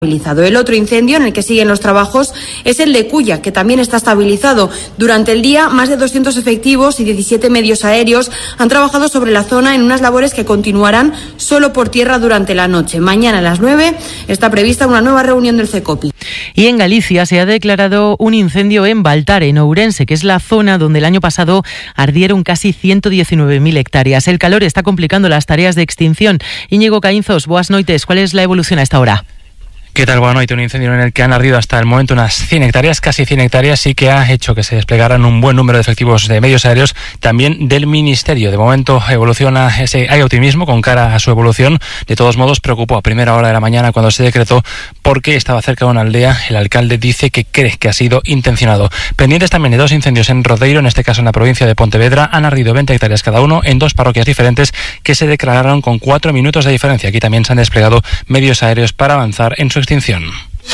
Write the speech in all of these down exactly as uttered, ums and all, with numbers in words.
El otro incendio en el que siguen los trabajos es el de Cuya, que también está estabilizado. Durante el día, más de doscientos efectivos y diecisiete medios aéreos han trabajado sobre la zona en unas labores que continuarán solo por tierra durante la noche. Mañana a las nueve está prevista una nueva reunión del CECOPI. Y en Galicia se ha declarado un incendio en Baltar, en Ourense, que es la zona donde el año pasado ardieron casi ciento diecinueve mil hectáreas. El calor está complicando las tareas de extinción. Íñigo Caínzos, boas noites. ¿Cuál es la evolución a esta hora? ¿Qué tal? Bueno, hay un incendio en el que han ardido hasta el momento unas cien hectáreas, casi cien hectáreas, y que ha hecho que se desplegaran un buen número de efectivos de medios aéreos, también del Ministerio. De momento evoluciona, ese, hay optimismo con cara a su evolución. De todos modos, preocupó a primera hora de la mañana cuando se decretó porque estaba cerca de una aldea. El alcalde dice que cree que ha sido intencionado. Pendientes también de dos incendios en Rodeiro, en este caso en la provincia de Pontevedra. Han ardido veinte hectáreas cada uno en dos parroquias diferentes que se declararon con cuatro minutos de diferencia. Aquí también se han desplegado medios aéreos para avanzar en su extinción.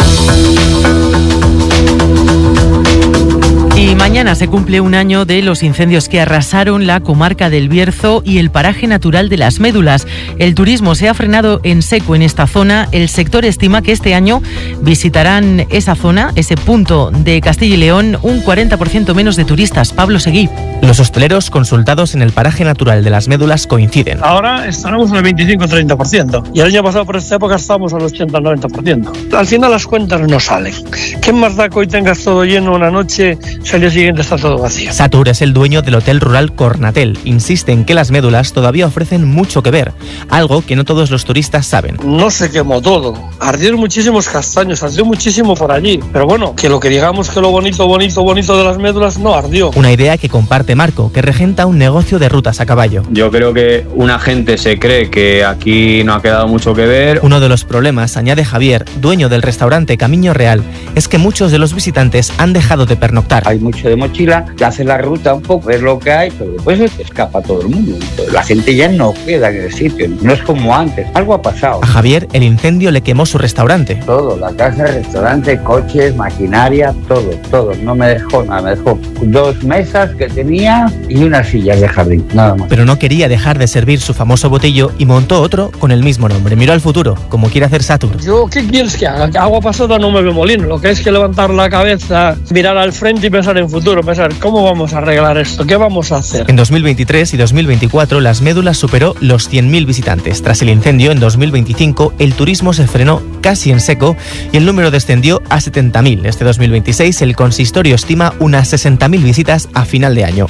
Y mañana se cumple un año de los incendios que arrasaron la comarca del Bierzo y el paraje natural de las Médulas. El turismo se ha frenado en seco en esta zona. El sector estima que este año visitarán esa zona, ese punto de Castilla y León, un cuarenta por ciento menos de turistas. Pablo Seguí. Los hosteleros consultados en el paraje natural de las Médulas coinciden. Ahora estaremos en el veinticinco a treinta por ciento y el año pasado por esta época estábamos al ochenta a noventa por ciento. Al final las cuentas no salen. ¿Qué más da que hoy tengas todo lleno una noche si al día siguiente está todo vacío? Satur es el dueño del hotel rural Cornatel. Insiste en que las Médulas todavía ofrecen mucho que ver, algo que no todos los turistas saben. No se quemó todo. Ardieron muchísimos castaños, ardió muchísimo por allí. Pero bueno, que lo que digamos que lo bonito, bonito, bonito de las Médulas no ardió. Una idea que comparte Marco, que regenta un negocio de rutas a caballo. Yo creo que una gente se cree que aquí no ha quedado mucho que ver. Uno de los problemas, añade Javier, dueño del restaurante Camino Real, es que muchos de los visitantes han dejado de pernoctar. Hay mucho de mochila, que hace la ruta un poco, ver lo que hay, pero después se te escapa todo el mundo. La gente ya no queda en el sitio, no es como antes. Algo ha pasado. A Javier el incendio le quemó su restaurante. Todo, la casa, el restaurante, coches, maquinaria, todo, todo. No me dejó nada, me dejó dos mesas que tenía y unas sillas de jardín, nada más. Pero no quería dejar de servir su famoso botillo y montó otro con el mismo nombre. Miró al futuro, como quiere hacer Satur. Yo, ¿qué quieres que haga? Que agua pasada no me ve molino. Lo que es que levantar la cabeza, mirar al frente y pensar en futuro, pensar cómo vamos a arreglar esto, qué vamos a hacer. En dos mil veintitrés y dos mil veinticuatro las Médulas superó los cien mil visitantes. Tras el incendio en dos mil veinticinco el turismo se frenó casi en seco y el número descendió a setenta mil. Este dos mil veintiséis el consistorio estima unas sesenta mil visitas a final de año.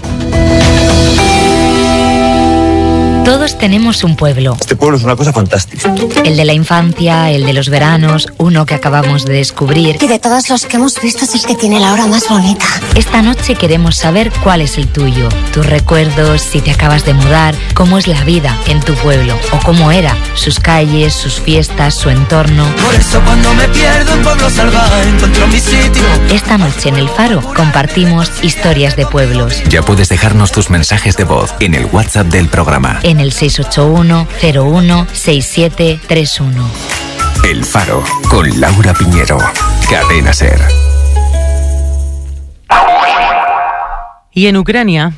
Todos tenemos un pueblo. Este pueblo es una cosa fantástica. El de la infancia, el de los veranos, uno que acabamos de descubrir. Y de todos los que hemos visto es el que tiene la hora más bonita. Esta noche queremos saber cuál es el tuyo. Tus recuerdos, si te acabas de mudar, cómo es la vida en tu pueblo o cómo era, sus calles, sus fiestas, su entorno. Por eso cuando me pierdo en pueblo salvaje encuentro mi sitio. Esta noche en El Faro compartimos historias de pueblos. Ya puedes dejarnos tus mensajes de voz en el WhatsApp del programa. En el seis ocho uno cero uno seis siete tres uno. El Faro, con Laura Piñero. Cadena SER. Y en Ucrania...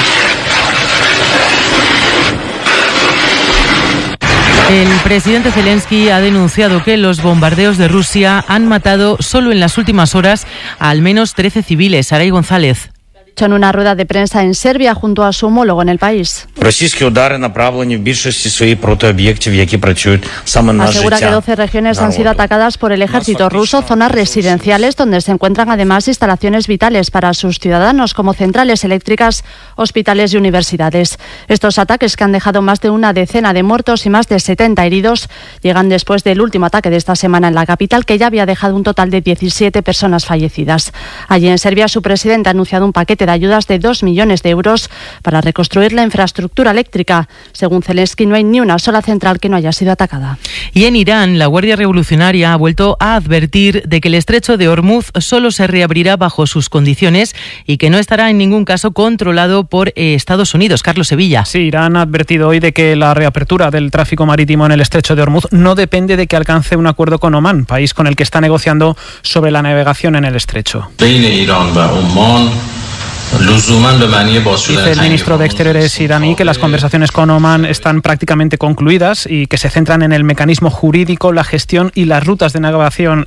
El presidente Zelensky ha denunciado que los bombardeos de Rusia han matado solo en las últimas horas a al menos trece civiles. Saray González. En una rueda de prensa en Serbia junto a su homólogo en el país. Asegura que doce regiones han sido atacadas por el ejército ruso, zonas residenciales donde se encuentran además instalaciones vitales para sus ciudadanos como centrales eléctricas, hospitales y universidades. Estos ataques, que han dejado más de una decena de muertos y más de setenta heridos, llegan después del último ataque de esta semana en la capital, que ya había dejado un total de diecisiete personas fallecidas. Allí en Serbia su presidente ha anunciado un paquete de ayudas de dos millones de euros para reconstruir la infraestructura eléctrica. Según Zelensky, no hay ni una sola central que no haya sido atacada. Y en Irán, la Guardia Revolucionaria ha vuelto a advertir de que el estrecho de Hormuz solo se reabrirá bajo sus condiciones y que no estará en ningún caso controlado por eh, Estados Unidos. Carlos Sevilla. Sí, Irán ha advertido hoy de que la reapertura del tráfico marítimo en el estrecho de Hormuz no depende de que alcance un acuerdo con Omán, país con el que está negociando sobre la navegación en el estrecho. Dice el ministro de Exteriores iraní que las conversaciones con Omán están prácticamente concluidas y que se centran en el mecanismo jurídico, la gestión y las rutas de navegación